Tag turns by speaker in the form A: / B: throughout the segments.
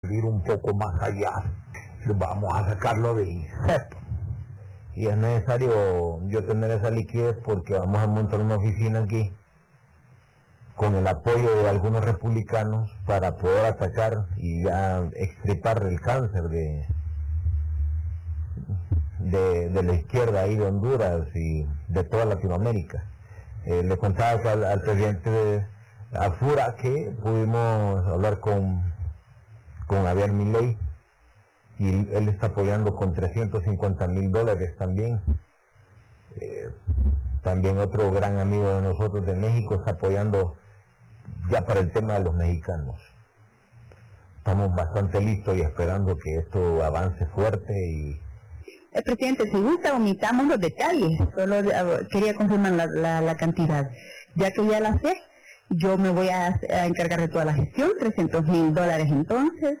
A: ir un poco más allá. Vamos a sacarlo del INSEP. Y es necesario yo tener esa liquidez porque vamos a montar una oficina aquí con el apoyo de algunos republicanos para poder atacar y ya extirpar el cáncer de la izquierda ahí de Honduras y de toda Latinoamérica. Le contaba al presidente de Afura que pudimos hablar con Javier Milei y él está apoyando con $350,000 también. También otro gran amigo de nosotros de México está apoyando ya para el tema de los mexicanos. Estamos bastante listos y esperando que esto avance fuerte y...
B: Presidente, si gusta, omitamos los detalles, solo quería confirmar la cantidad. Ya que ya la sé, yo me voy a encargar de toda la gestión, $300,000 entonces.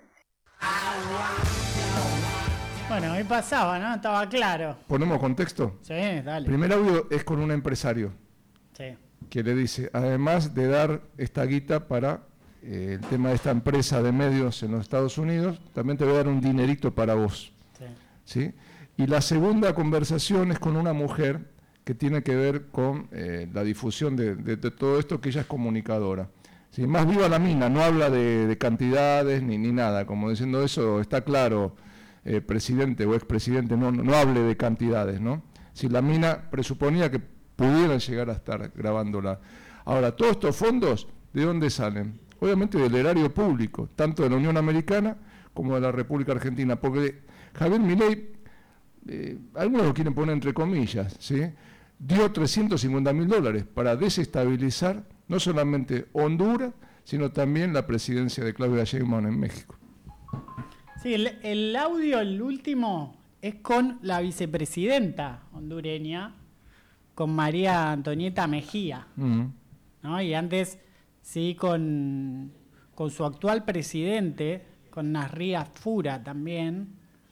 C: Bueno, ahí pasaba, ¿no? Estaba claro.
D: ¿Ponemos contexto?
C: Sí, dale.
D: Primer audio es con un empresario.
C: Sí.
D: Que le dice, además de dar esta guita para el tema de esta empresa de medios en los Estados Unidos, también te voy a dar un dinerito para vos.
C: Sí.
D: ¿Sí? Y la segunda conversación es con una mujer que tiene que ver con la difusión de todo esto, que ella es comunicadora. ¿Sí? Más viva la mina, no habla de cantidades ni nada, como diciendo eso, está claro, presidente o expresidente, no hable de cantidades, ¿no? Si la mina presuponía que pudieran llegar a estar grabándola. Ahora, todos estos fondos, ¿de dónde salen? Obviamente del erario público, tanto de la Unión Americana como de la República Argentina, porque Javier Milei, algunos lo quieren poner entre comillas, ¿sí? Dio $350,000 para desestabilizar no solamente Honduras, sino también la presidencia de Claudia Sheinbaum en México.
C: Sí, el audio, el último, es con la vicepresidenta hondureña, con María Antonieta Mejía, ¿no? Y antes, sí, con su actual presidente, con Nasría Fura también.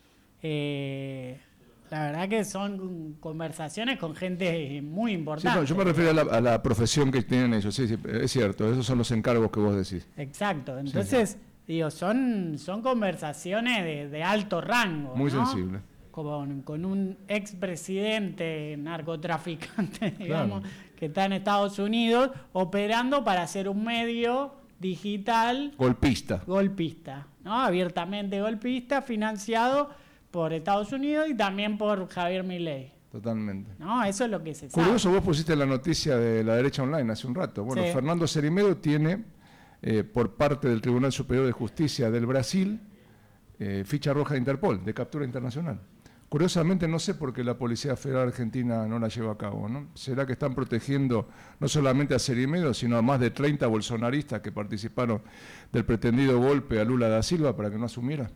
C: La verdad que son conversaciones con gente muy importante.
D: Sí, no, yo me refiero a la profesión que tienen ellos, sí, es cierto, esos son los encargos que vos decís.
C: Exacto, entonces, sí. Digo, son conversaciones de alto rango.
D: Muy
C: ¿no?
D: sensible.
C: Con un expresidente narcotraficante, digamos,
D: claro,
C: que está en Estados Unidos, operando para hacer un medio digital golpista, ¿no? Abiertamente golpista, financiado por Estados Unidos y también por Javier Milei.
D: Totalmente.
C: No, eso es lo que se sabe.
D: Curioso, vos pusiste la noticia de la derecha online hace un rato. Bueno, sí. Fernando Cerimedo tiene, por parte del Tribunal Superior de Justicia del Brasil, ficha roja de Interpol, de captura internacional. Curiosamente, no sé por qué la Policía Federal Argentina no la lleva a cabo, ¿no? ¿Será que están protegiendo no solamente a Cerimedo, sino a más de 30 bolsonaristas que participaron del pretendido golpe a Lula da Silva para que no asumiera?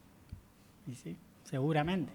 C: Y sí, seguramente,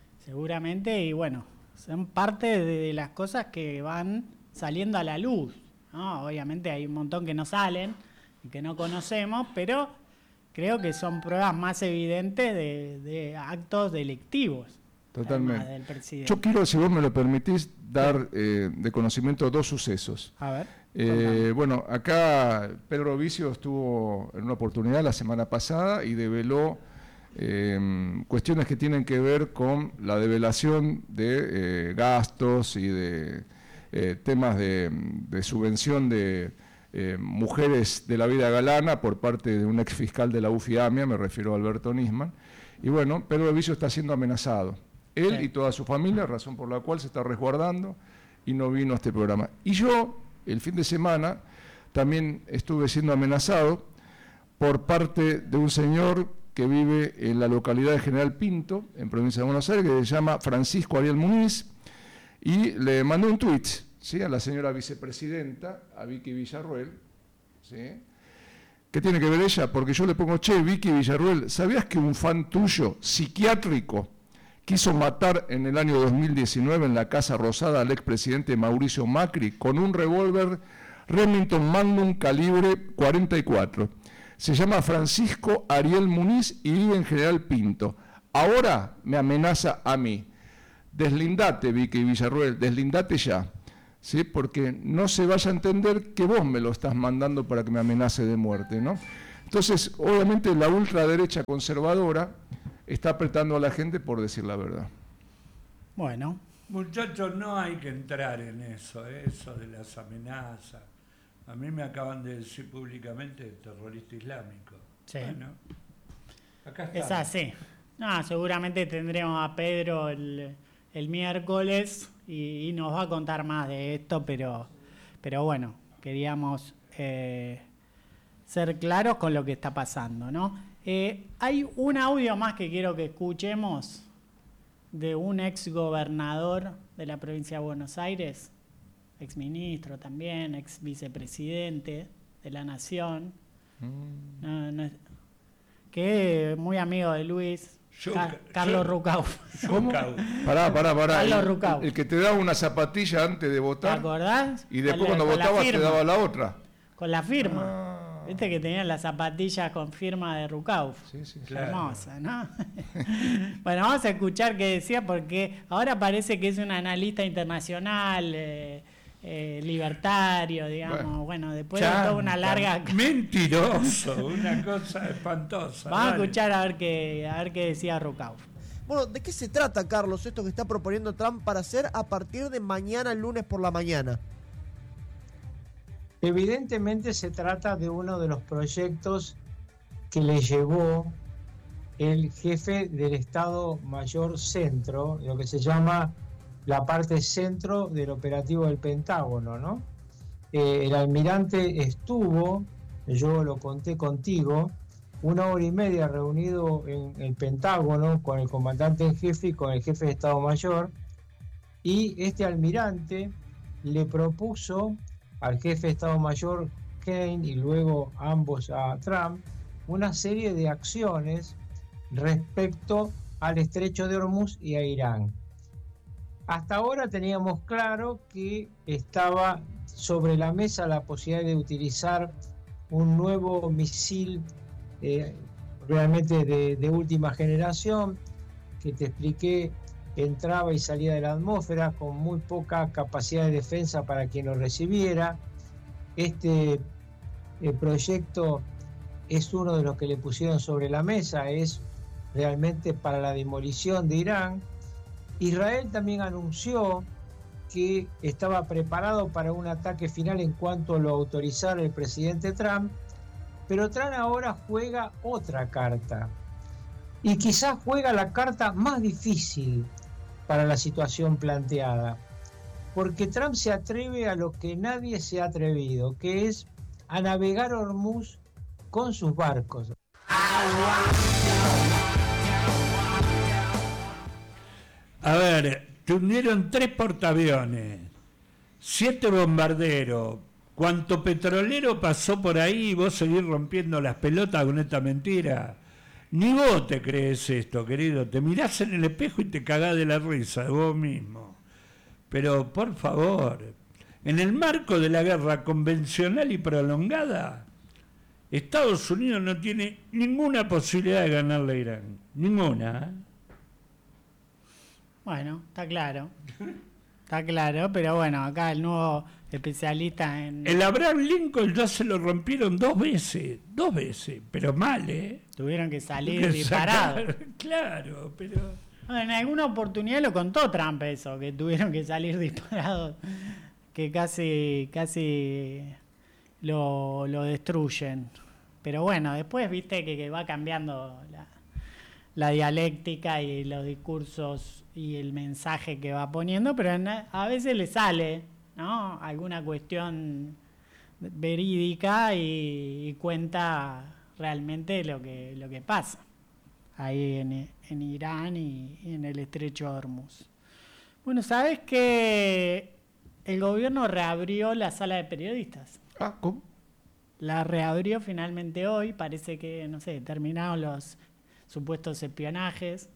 C: y bueno, son parte de las cosas que van saliendo a la luz, ¿no? Obviamente hay un montón que no salen y que no conocemos, pero creo que son pruebas más evidentes de actos delictivos.
D: Totalmente.
C: Del presidente.
D: Yo quiero, si vos me lo permitís, dar de conocimiento dos sucesos.
C: A ver.
D: Bueno, acá Pedro Vicio estuvo en una oportunidad la semana pasada y develó cuestiones que tienen que ver con la develación de gastos y de temas de subvención de mujeres de la vida galana por parte de un ex fiscal de la UFIAMIA, me refiero a Alberto Nisman. Y bueno, Pedro Vicio está siendo amenazado. Él y toda su familia, razón por la cual se está resguardando y no vino a este programa. Y yo, el fin de semana, también estuve siendo amenazado por parte de un señor que vive en la localidad de General Pinto, en provincia de Buenos Aires, que se llama Francisco Ariel Muniz, y le mandó un tuit, ¿sí?, a la señora vicepresidenta, a Vicky Villarruel, ¿sí? ¿Qué tiene que ver ella? Porque yo le pongo, che, Vicky Villarruel, ¿sabías que un fan tuyo, psiquiátrico, quiso matar en el año 2019 en la Casa Rosada al expresidente Mauricio Macri con un revólver Remington Magnum calibre 44? Se llama Francisco Ariel Muniz y vive en General Pinto. Ahora me amenaza a mí. Deslindate, Vicky Villarruel, deslindate ya. ¿Sí? Porque no se vaya a entender que vos me lo estás mandando para que me amenace de muerte, ¿no? Entonces, obviamente, la ultraderecha conservadora está apretando a la gente por decir la verdad.
C: Bueno.
E: Muchachos, no hay que entrar en eso de las amenazas. A mí me acaban de decir públicamente terrorista islámico.
C: Sí.
E: Bueno, acá está.
C: Es así. No, seguramente tendremos a Pedro el miércoles y nos va a contar más de esto, pero bueno, queríamos ser claros con lo que está pasando, ¿no? Hay un audio más que quiero que escuchemos de un ex gobernador de la provincia de Buenos Aires, ex ministro también, ex vicepresidente de la Nación, que es muy amigo de Luis, Carlos Rucau.
D: ¿Cómo? Pará.
C: Carlos Rucau.
D: El que te daba una zapatilla antes de votar.
C: ¿Te acordás?
D: Y después cuando votabas te daba la otra.
C: Con la firma. Viste que tenían las zapatillas con firma de Rucau.
D: Sí,
E: claro.
C: Hermosa, ¿no? Bueno, vamos a escuchar qué decía, porque ahora parece que es un analista internacional, libertario, digamos. Bueno, después de toda una larga...
E: Mentiroso, una cosa espantosa.
C: Vamos a escuchar a ver qué decía Rucau.
F: Bueno, ¿de qué se trata, Carlos, esto que está proponiendo Trump para hacer a partir de mañana, lunes por la mañana?
G: Evidentemente se trata de uno de los proyectos que le llevó el jefe del Estado Mayor Centro, lo que se llama la parte centro del operativo del Pentágono, ¿no? El almirante estuvo, yo lo conté contigo, 1 hora y media reunido en el Pentágono con el comandante en jefe y con el jefe de Estado Mayor, y este almirante le propuso al jefe de Estado Mayor Kane y luego ambos a Trump una serie de acciones respecto al estrecho de Hormuz y a Irán. Hasta ahora teníamos claro que estaba sobre la mesa la posibilidad de utilizar un nuevo misil realmente de última generación, que te expliqué, entraba y salía de la atmósfera con muy poca capacidad de defensa para quien lo recibiera. Este proyecto es uno de los que le pusieron sobre la mesa, es realmente para la demolición de Irán. Israel también anunció que estaba preparado para un ataque final en cuanto lo autorizara el presidente Trump, pero Trump ahora juega otra carta, y quizás juega la carta más difícil para la situación planteada, porque Trump se atreve a lo que nadie se ha atrevido, que es a navegar Hormuz con sus barcos.
E: A ver, te hundieron 3 portaaviones, 7 bombarderos, cuánto petrolero pasó por ahí y vos seguís rompiendo las pelotas con esta mentira. Ni vos te crees esto, querido. Te mirás en el espejo y te cagás de la risa de vos mismo. Pero, por favor, en el marco de la guerra convencional y prolongada, Estados Unidos no tiene ninguna posibilidad de ganarle a Irán. Ninguna.
C: Bueno, está claro. Está claro, pero bueno, acá el nuevo especialista en...
E: El Abraham Lincoln ya se lo rompieron 2 veces, pero mal, ¿eh?
C: Tuvieron que salir disparados.
E: Claro, pero...
C: Bueno, en alguna oportunidad lo contó Trump eso, que tuvieron que salir disparados, que casi lo destruyen. Pero bueno, después viste que va cambiando la dialéctica y los discursos y el mensaje que va poniendo, pero a veces le sale, ¿no?, alguna cuestión verídica y cuenta realmente lo que pasa ahí en Irán y en el estrecho de Hormuz. Bueno, ¿sabes que el gobierno reabrió la sala de periodistas?
D: ¿Cómo?
C: La reabrió finalmente hoy, parece que, no sé, terminaron los supuestos espionajes.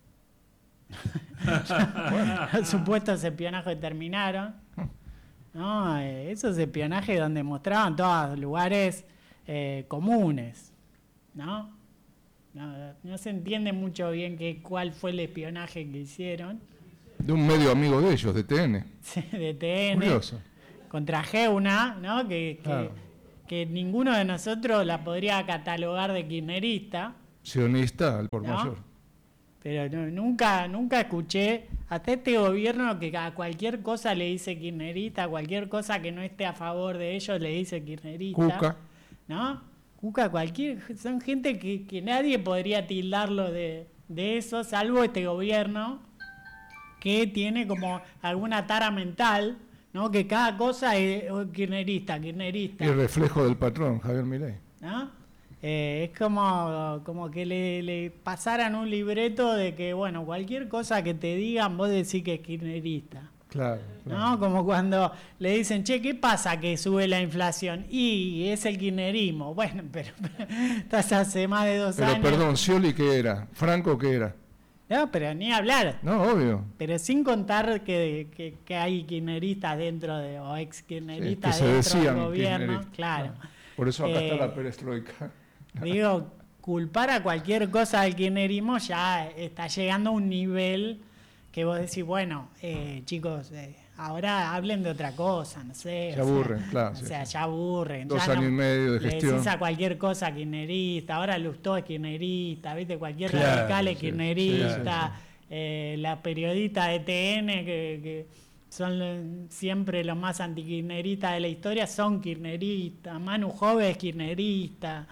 C: Los supuestos espionajes terminaron, ¿no? Esos espionajes donde mostraban todos lugares comunes, ¿no? No se entiende mucho bien cuál fue el espionaje que hicieron.
D: De un medio amigo de ellos, de TN.
C: Sí, de TN.
D: Curioso.
C: Contra Geuna, ¿no? Que que ninguno de nosotros la podría catalogar de kirchnerista.
D: Sionista al por
C: ¿No?
D: mayor.
C: Pero nunca escuché hasta este gobierno que a cualquier cosa le dice kirchnerista, cualquier cosa que no esté a favor de ellos le dice kirchnerista.
D: Cuca.
C: ¿No? Cuca, son gente que nadie podría tildarlo de eso, salvo este gobierno que tiene como alguna tara mental, ¿no? Que cada cosa es kirchnerista.
D: Y el reflejo del patrón, Javier Milei.
C: ¿No? Es como que le pasaran un libreto de que, bueno, cualquier cosa que te digan, vos decís que es kirchnerista.
D: Claro.
C: ¿No? Como cuando le dicen, che, ¿qué pasa que sube la inflación? Y es el kirchnerismo. Bueno, pero estás hace más de 2 años.
D: Pero perdón, Scioli, ¿qué era? ¿Franco qué era?
C: No, pero ni hablar.
D: No, obvio.
C: Pero sin contar que hay kirchneristas dentro de, o ex kirchneristas
D: que se
C: dentro del
D: decían
C: gobierno.
D: kirchneristas.
C: Claro.
D: Por eso acá está la perestroika.
C: Digo, culpar a cualquier cosa del kirchnerismo ya está llegando a un nivel que vos decís, bueno, chicos, ahora hablen de otra cosa, no sé.
D: Se aburren, claro.
C: O
D: Sí,
C: sea,
D: sí.
C: ya aburren.
D: 2
C: ya
D: años y medio de
C: le
D: gestión.
C: decís a cualquier cosa kirchnerista, ahora Lustó es kirchnerista, ¿viste? Cualquier
E: Claro,
C: radical es
D: sí,
C: kirchnerista,
D: sí,
C: la periodista de TN que son siempre los más antikirchneristas de la historia, son kirchneristas. Manu Jove es kirchnerista.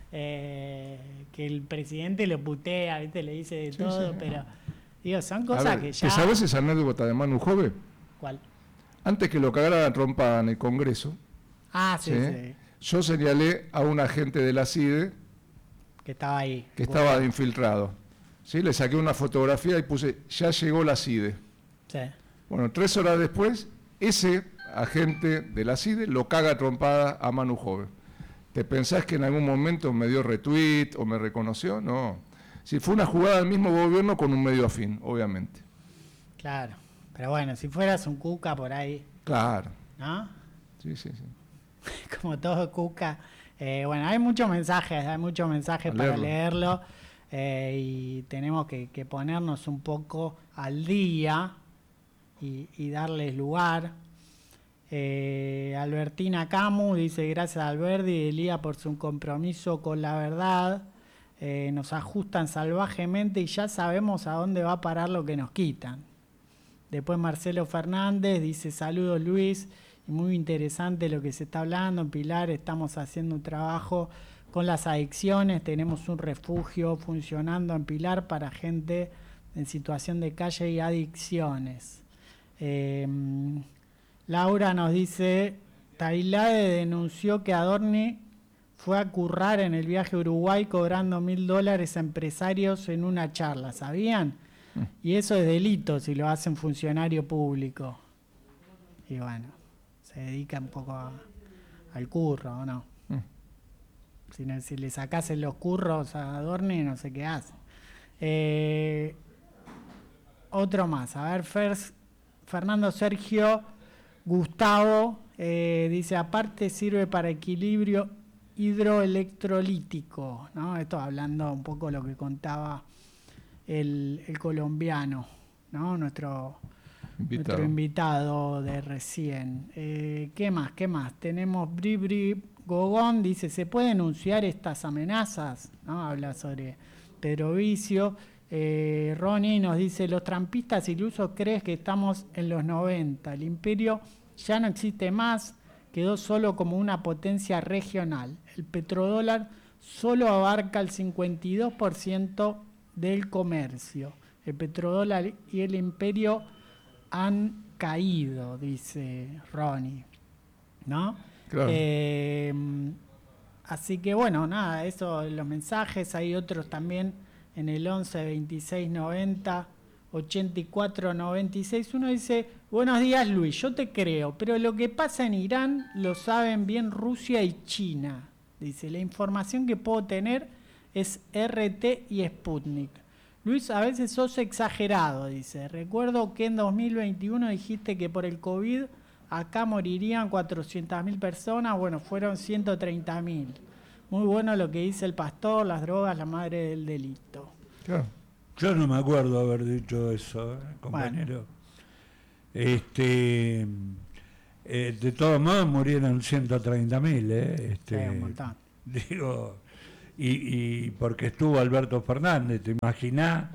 C: Que el presidente lo putea, ¿viste? Le dice de todo,
D: sí.
C: pero digo, son
D: A
C: cosas
D: ver,
C: que ya...
D: ¿te sabes esa anécdota de Manu Jove?
C: ¿Cuál?
D: Antes que lo cagara la trompa en el Congreso,
C: Ah, sí,
D: ¿sí?
C: sí,
D: Yo señalé a un agente de la CIDE
C: que estaba ahí.
D: que estaba de infiltrado. ¿Sí? Le saqué una fotografía y puse, ya llegó la CIDE.
C: Sí.
D: Bueno, 3 horas después, ese agente de la CIDE lo caga a trompada a Manu Jove. ¿Te pensás que en algún momento me dio retweet o me reconoció? No. Si fue una jugada del mismo gobierno con un medio afín, obviamente.
C: Claro. Pero bueno, si fueras un Cuca por ahí,
D: Claro.
C: ¿no?
D: Sí, sí, sí.
C: Como todo Cuca. Bueno, hay muchos mensajes para leerlo. Y tenemos que ponernos un poco al día y darles lugar. Albertina Camu dice, gracias a Alberdi y Elía por su compromiso con la verdad. Nos ajustan salvajemente y ya sabemos a dónde va a parar lo que nos quitan. Después Marcelo Fernández dice, saludos Luis, y muy interesante lo que se está hablando. En Pilar estamos haciendo un trabajo con las adicciones, tenemos un refugio funcionando en Pilar para gente en situación de calle y adicciones. Laura nos dice, Tailade denunció que Adorni fue a currar en el viaje a Uruguay cobrando $1.000 a empresarios en una charla, ¿sabían? Y eso es delito si lo hace un funcionario público. Y bueno, se dedica un poco al curro, ¿o no? Si le sacasen los curros a Adorni, no sé qué hace. Otro más, a ver, Fernando Sergio Gustavo dice, aparte sirve para equilibrio hidroelectrolítico, ¿no? Esto hablando un poco de lo que contaba el colombiano, ¿no? Nuestro invitado de recién. ¿Qué más? Tenemos Bribri Gogón, dice, ¿se pueden denunciar estas amenazas? ¿No? Habla sobre Pedro Vicio. Ronnie nos dice, los trampistas ilusos crees que estamos en los 90, el imperio ya no existe más, quedó solo como una potencia regional, el petrodólar solo abarca el 52% del comercio, el petrodólar y el imperio han caído, dice Ronnie, ¿no?
D: Claro.
C: Así que bueno, nada, eso, los mensajes, hay otros también en el 11 26 90 84 96. Uno dice, buenos días Luis, yo te creo, pero lo que pasa en Irán lo saben bien Rusia y China. Dice, la información que puedo tener es RT y Sputnik. Luis, a veces sos exagerado, dice. Recuerdo que en 2021 dijiste que por el COVID acá morirían 400.000 personas, bueno, fueron 130.000. Muy bueno lo que dice el pastor, las drogas, la madre del delito.
D: Claro.
E: Yo no me acuerdo haber dicho eso, compañero. De todos modos murieron 130.000,
C: Sí, un montón.
E: digo, y porque estuvo Alberto Fernández, ¿te imaginás?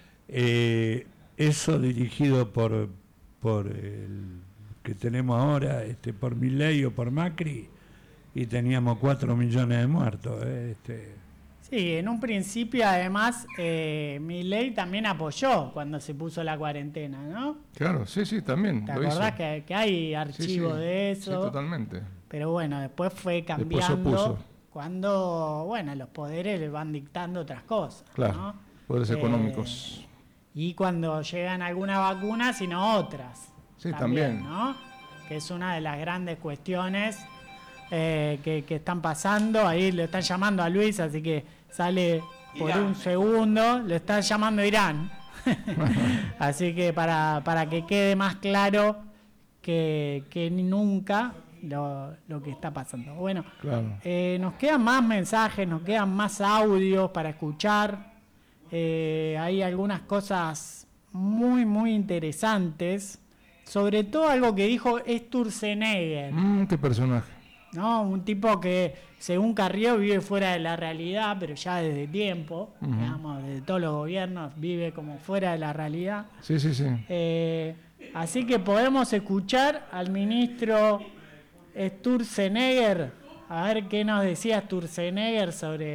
E: Eso dirigido por el que tenemos ahora, por Milei o por Macri, y teníamos 4 millones de muertos.
C: Sí, en un principio además Milei también apoyó cuando se puso la cuarentena, ¿no?
D: Claro, sí, también.
C: ¿Te
D: lo
C: acordás
D: hizo.
C: que hay archivos
D: Sí,
C: de eso?
D: Sí, totalmente.
C: Pero bueno, después fue
D: Después se
C: cambiando
D: opuso.
C: cuando, bueno, los poderes le van dictando otras cosas,
D: Claro,
C: ¿no?
D: poderes económicos.
C: Y cuando llegan algunas vacunas, sino otras.
D: Sí, también.
C: ¿no? Que es una de las grandes cuestiones que están pasando. Ahí le están llamando a Luis, así que sale por
H: Irán.
C: un segundo. Le están llamando a Irán. Así que para que quede más claro que nunca lo que está pasando. Bueno,
D: Claro.
C: nos quedan más mensajes, nos quedan más audios para escuchar. Hay algunas cosas muy, muy interesantes. Sobre todo algo que dijo Sturzenegger,
D: Qué personaje.
C: ¿no? Un tipo que, según Carrió, vive fuera de la realidad, pero ya desde tiempo, digamos, desde todos los gobiernos, vive como fuera de la realidad.
D: Sí.
C: Así que podemos escuchar al ministro Sturzenegger, a ver qué nos decía Sturzenegger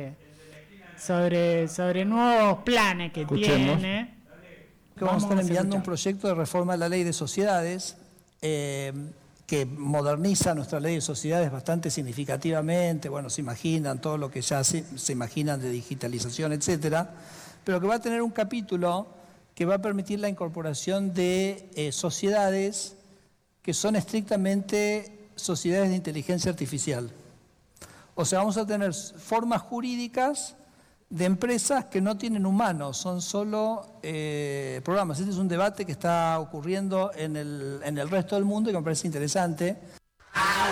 C: sobre nuevos planes que
D: Escuchemos.
C: tiene.
I: Que vamos a estar enviando un
C: escuchar.
I: proyecto de reforma de la ley de sociedades que moderniza nuestra ley de sociedades bastante significativamente. Bueno, se imaginan todo lo que ya se imaginan de digitalización, etcétera, pero que va a tener un capítulo que va a permitir la incorporación de sociedades que son estrictamente sociedades de inteligencia artificial. O sea, vamos a tener formas jurídicas de empresas que no tienen humanos, son solo programas. Este es un debate que está ocurriendo en el resto del mundo y que me parece interesante.